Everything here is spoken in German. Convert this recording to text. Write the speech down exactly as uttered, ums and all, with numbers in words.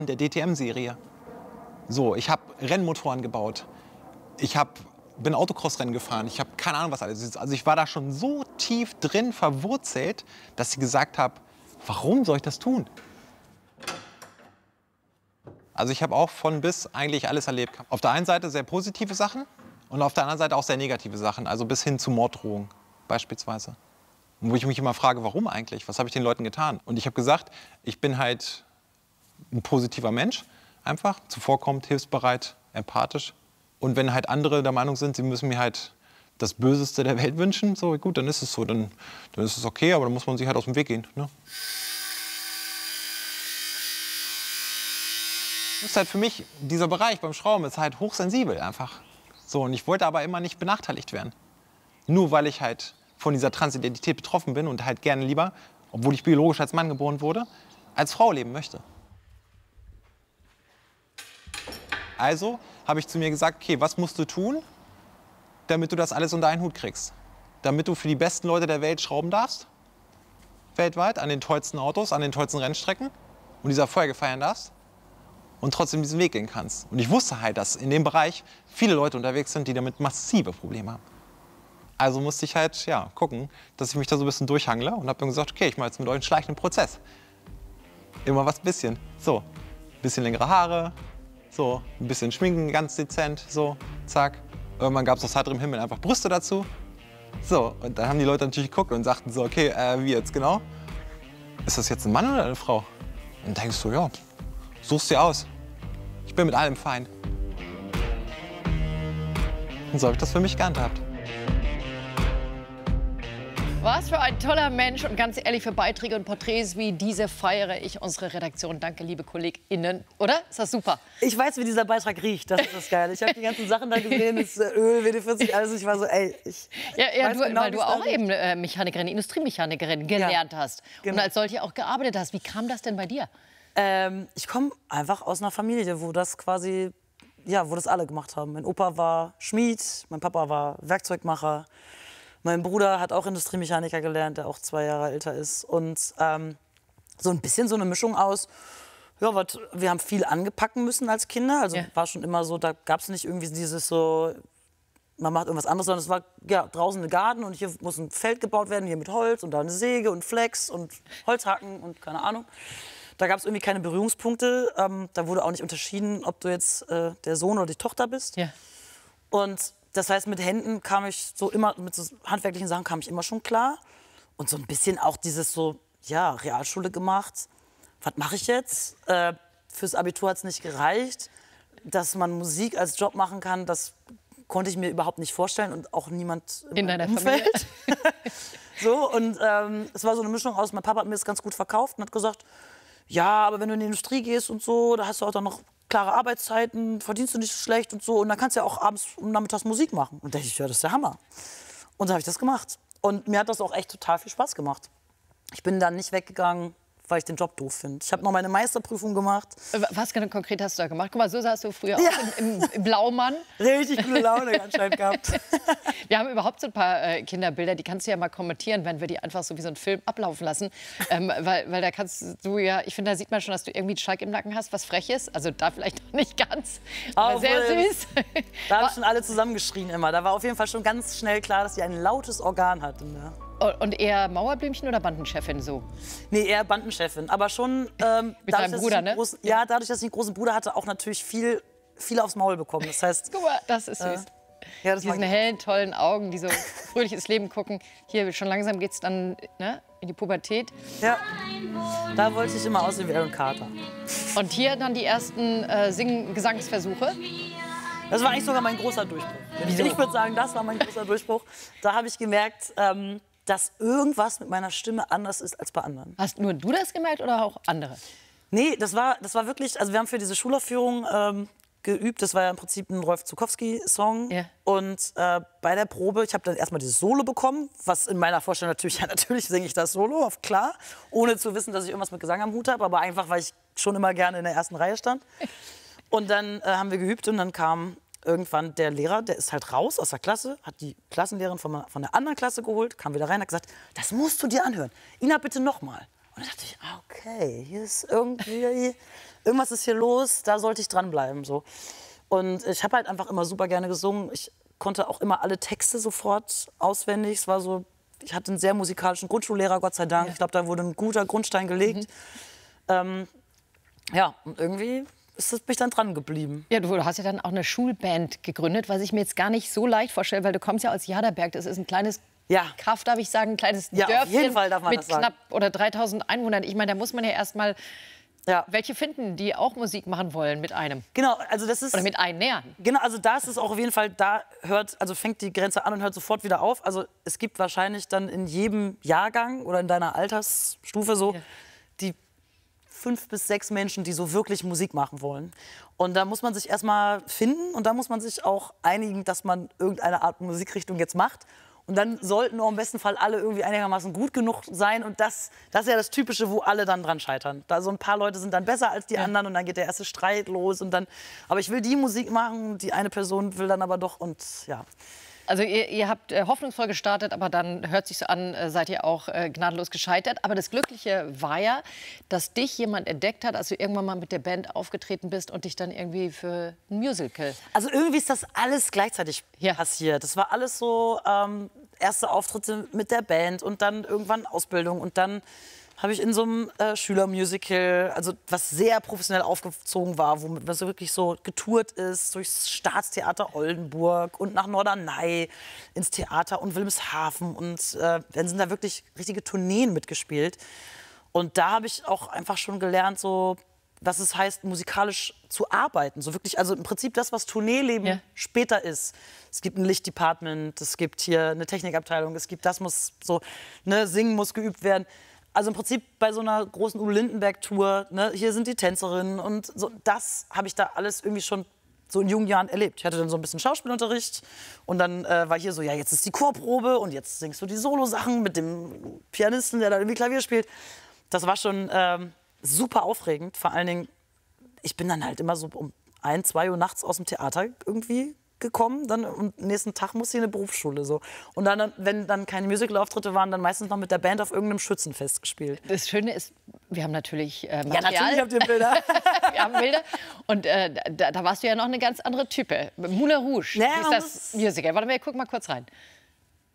der D T M-Serie. So, ich habe Rennmotoren gebaut. Ich hab, bin Autocross-Rennen gefahren. Ich habe keine Ahnung, was alles ist. Also ich war da schon so tief drin verwurzelt, dass ich gesagt habe, warum soll ich das tun? Also ich habe auch von bis eigentlich alles erlebt. Auf der einen Seite sehr positive Sachen und auf der anderen Seite auch sehr negative Sachen. Also bis hin zu Morddrohungen beispielsweise. Und wo ich mich immer frage, warum eigentlich? Was habe ich den Leuten getan? Und ich habe gesagt, ich bin halt ein positiver Mensch, einfach, zuvorkommend, hilfsbereit, empathisch. Und wenn halt andere der Meinung sind, sie müssen mir halt das Böseste der Welt wünschen, so gut, dann ist es so, dann, dann ist es okay, aber dann muss man sich halt aus dem Weg gehen. Ne? Das ist halt für mich, dieser Bereich beim Schrauben ist halt hochsensibel einfach. So, und ich wollte aber immer nicht benachteiligt werden. Nur weil ich halt von dieser Transidentität betroffen bin und halt gerne lieber, obwohl ich biologisch als Mann geboren wurde, als Frau leben möchte. Also habe ich zu mir gesagt, okay, was musst du tun, damit du das alles unter einen Hut kriegst? Damit du für die besten Leute der Welt schrauben darfst, weltweit, an den tollsten Autos, an den tollsten Rennstrecken und diese Erfolge feiern darfst und trotzdem diesen Weg gehen kannst. Und ich wusste halt, dass in dem Bereich viele Leute unterwegs sind, die damit massive Probleme haben. Also musste ich halt ja, gucken, dass ich mich da so ein bisschen durchhangle und habe dann gesagt, okay, ich mache jetzt mit euch einen schleichenden Prozess. Immer was bisschen. So, ein bisschen längere Haare, so, ein bisschen schminken, ganz dezent, so, zack. Irgendwann gab es aus heiterem Himmel einfach Brüste dazu. So, und dann haben die Leute natürlich geguckt und sagten so, okay, äh, wie jetzt genau? Ist das jetzt ein Mann oder eine Frau? Und dann denkst du, ja, such's dir aus. Ich bin mit allem fein. Und so habe ich das für mich gehandhabt. Was für ein toller Mensch und ganz ehrlich, für Beiträge und Porträts wie diese feiere ich unsere Redaktion. Danke, liebe KollegInnen. Oder? Ist das super? Ich weiß, wie dieser Beitrag riecht. Das ist das Geile. Ich habe die ganzen Sachen da gesehen, das Öl, W D vierzig, alles. Ich war so, ey, ich Ja, ja weiß du, genau, weil wie du es auch da riecht. eben äh, Mechanikerin, Industriemechanikerin gelernt Ja, hast. genau. Und als solche auch gearbeitet hast. Wie kam das denn bei dir? Ähm, ich komme einfach aus einer Familie, wo das quasi, ja, wo das alle gemacht haben. Mein Opa war Schmied, mein Papa war Werkzeugmacher. Mein Bruder hat auch Industriemechaniker gelernt, der auch zwei Jahre älter ist. Und ähm, so ein bisschen so eine Mischung aus, ja, wat, wir haben viel angepacken müssen als Kinder. Also Ja. war schon immer so, da gab es nicht irgendwie dieses so, man macht irgendwas anderes, sondern es war ja, draußen ein Garten und hier muss ein Feld gebaut werden, hier mit Holz und da eine Säge und Flex und Holzhacken und keine Ahnung. Da gab es irgendwie keine Berührungspunkte. Ähm, da wurde auch nicht unterschieden, ob du jetzt äh, der Sohn oder die Tochter bist. Ja. Und das heißt, mit Händen kam ich so immer, mit so handwerklichen Sachen kam ich immer schon klar. Und so ein bisschen auch dieses so, ja, Realschule gemacht. Was mache ich jetzt? Äh, fürs Abitur hat es nicht gereicht. Dass man Musik als Job machen kann, das konnte ich mir überhaupt nicht vorstellen und auch niemand In deiner Umfeld. Familie? So, und ähm, es war so eine Mischung aus, mein Papa hat mir das ganz gut verkauft und hat gesagt, ja, aber wenn du in die Industrie gehst und so, da hast du auch dann noch klare Arbeitszeiten, verdienst du nicht schlecht und so. Und dann kannst du ja auch abends und nachmittags Musik machen. Und da dachte ich, ja, das ist der Hammer. Und so habe ich das gemacht. Und mir hat das auch echt total viel Spaß gemacht. Ich bin dann nicht weggegangen, weil ich den Job doof finde. Ich habe noch meine Meisterprüfung gemacht. Was genau konkret hast du da gemacht? Guck mal, so sahst du früher Ja. auch im, im, im Blaumann. Richtig coole Laune anscheinend gehabt. Wir haben überhaupt so ein paar äh, Kinderbilder, die kannst du ja mal kommentieren, wenn wir die einfach so wie so einen Film ablaufen lassen. Ähm, weil, weil da kannst du ja, ich finde, da sieht man schon, dass du irgendwie einen Schalk im Nacken hast, was frech ist. Also da vielleicht noch nicht ganz, aber Auch, sehr äh, süß. Da haben schon alle zusammengeschrien immer. Da war auf jeden Fall schon ganz schnell klar, dass sie ein lautes Organ hat. Ja. Und eher Mauerblümchen oder Bandenchefin so? Nee, eher Bandenchefin. Aber schon ähm, Mit deinem dass Bruder, ich einen ne? großen, ja, dadurch, dass ich einen großen Bruder hatte, auch natürlich viel, viel aufs Maul bekommen. Das heißt, Guck mal, das ist süß. Äh, ja, das Diese mag ich. hellen, tollen Augen, die so fröhlich ins Leben gucken. Hier, schon langsam geht's dann ne, in die Pubertät. Ja, da wollte ich immer aussehen wie Aaron Carter. Und hier dann die ersten äh, Sing Gesangsversuche. Das war eigentlich sogar mein großer Durchbruch. Ich, ich würde sagen, das war mein großer Durchbruch. Da habe ich gemerkt, ähm, dass irgendwas mit meiner Stimme anders ist als bei anderen. Hast nur du das gemerkt oder auch andere? Nee, das war, das war wirklich, also wir haben für diese Schulaufführung ähm, geübt. Das war ja im Prinzip ein Rolf Zukowski-Song. Ja. Und äh, bei der Probe, ich habe dann erstmal dieses Solo bekommen, was in meiner Vorstellung natürlich, ja, natürlich singe ich das Solo, auf klar, ohne zu wissen, dass ich irgendwas mit Gesang am Hut habe, aber einfach, weil ich schon immer gerne in der ersten Reihe stand. Und dann äh, haben wir geübt und dann kam irgendwann der Lehrer, der ist halt raus aus der Klasse, hat die Klassenlehrerin von, von der anderen Klasse geholt, kam wieder rein und hat gesagt, das musst du dir anhören. Ina, bitte noch mal. Und dann dachte ich, ah, okay, hier ist irgendwie irgendwas ist hier los, da sollte ich dranbleiben. So. Und ich habe halt einfach immer super gerne gesungen. Ich konnte auch immer alle Texte sofort auswendig. Es war so, ich hatte einen sehr musikalischen Grundschullehrer, Gott sei Dank. Ja. Ich glaube, da wurde ein guter Grundstein gelegt. Mhm. Ähm, ja, und irgendwie ist das, bin ich dann dran geblieben. Ja, du hast ja dann auch eine Schulband gegründet, was ich mir jetzt gar nicht so leicht vorstelle, weil du kommst ja aus Jaderberg. Das ist ein kleines ja. Kaff, darf ich sagen, ein kleines ja, Dörfchen auf jeden Fall darf man mit das sagen. knapp oder dreitausend Einwohnern. Ich meine, da muss man ja erst mal ja. welche finden, die auch Musik machen wollen mit einem. Genau, also das ist oder mit einem nähern. Genau, also da ist es auch auf jeden Fall, da hört, also fängt die Grenze an und hört sofort wieder auf. Also es gibt wahrscheinlich dann in jedem Jahrgang oder in deiner Altersstufe so ja. die fünf bis sechs Menschen, die so wirklich Musik machen wollen. Und da muss man sich erstmal finden und da muss man sich auch einigen, dass man irgendeine Art Musikrichtung jetzt macht. Und dann sollten auch im besten Fall alle irgendwie einigermaßen gut genug sein. Und das, das ist ja das Typische, wo alle dann dran scheitern. Da so ein paar Leute sind dann besser als die ja. anderen und dann geht der erste Streit los. Und dann, aber ich will die Musik machen, die eine Person will dann aber doch und ja. Also ihr, ihr habt äh, hoffnungsvoll gestartet, aber dann hört sich so an, äh, seid ihr auch äh, gnadenlos gescheitert. Aber das Glückliche war ja, dass dich jemand entdeckt hat, als du irgendwann mal mit der Band aufgetreten bist und dich dann irgendwie für ein Musical. Also irgendwie ist das alles gleichzeitig ja. passiert. Das war alles so ähm, erste Auftritte mit der Band und dann irgendwann Ausbildung und dann habe ich in so einem äh, Schülermusical, also was sehr professionell aufgezogen war, wo was wirklich so getourt ist, durchs Staatstheater Oldenburg und nach Norderney ins Theater und Wilhelmshaven. Und äh, dann sind da wirklich richtige Tourneen mitgespielt. Und da habe ich auch einfach schon gelernt, so, was es heißt, musikalisch zu arbeiten. So wirklich, also im Prinzip das, was Tourneeleben ja. später ist. Es gibt ein Lichtdepartment, es gibt hier eine Technikabteilung, es gibt das muss so, ne, Singen muss geübt werden. Also im Prinzip bei so einer großen Udo Lindenberg-Tour, ne, hier sind die Tänzerinnen und so, das habe ich da alles irgendwie schon so in jungen Jahren erlebt. Ich hatte dann so ein bisschen Schauspielunterricht und dann äh, war hier so, ja, jetzt ist die Chorprobe und jetzt singst du die Solo-Sachen mit dem Pianisten, der da irgendwie Klavier spielt. Das war schon ähm, super aufregend. Vor allen Dingen, ich bin dann halt immer so um ein, zwei Uhr nachts aus dem Theater irgendwie gekommen, dann und nächsten Tag musste ich in eine Berufsschule so. Und dann, wenn dann keine Musical-Auftritte waren, dann meistens noch mit der Band auf irgendeinem Schützenfest gespielt. Das Schöne ist, wir haben natürlich äh, Material. Ja, natürlich habt ihr Bilder. Wir haben Bilder. Und äh, da, da warst du ja noch eine ganz andere Type. Moulin Rouge ja, ist das Musical. Warte mal, guck mal kurz rein.